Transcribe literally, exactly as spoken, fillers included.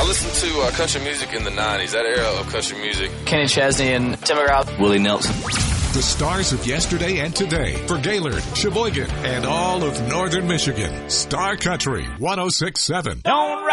I listened to uh, country music in the nineties, that era of country music. Kenny Chesney and Tim McGraw. Willie Nelson. The stars of yesterday and today for Gaylord, Sheboygan, and all of northern Michigan. Star Country one oh six point seven. Don't